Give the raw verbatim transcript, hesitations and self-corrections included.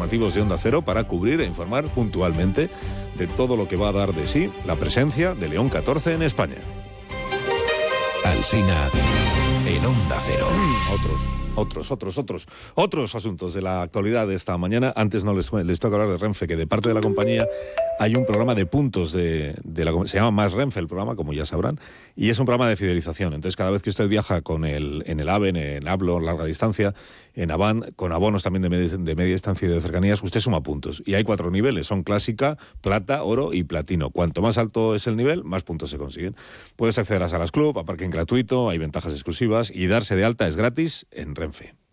informativos de Onda Cero para cubrir e informar puntualmente de todo lo que va a dar de sí la presencia de León catorce en España. Alsina en Onda Cero. Otros. Otros, otros, otros, otros asuntos de la actualidad de esta mañana. Antes no les, les toca hablar de Renfe, que de parte de la compañía hay un programa de puntos de, de la, se llama Más Renfe el programa, como ya sabrán, y es un programa de fidelización. Entonces, cada vez que usted viaja con el, en el AVE, en el Hablo, larga distancia, en Avant, con abonos también de media, de media distancia y de cercanías, usted suma puntos. Y hay cuatro niveles, son clásica, plata, oro y platino. Cuanto más alto es el nivel, más puntos se consiguen. Puedes acceder a salas club, a parking gratuito, hay ventajas exclusivas y darse de alta es gratis en Renfe.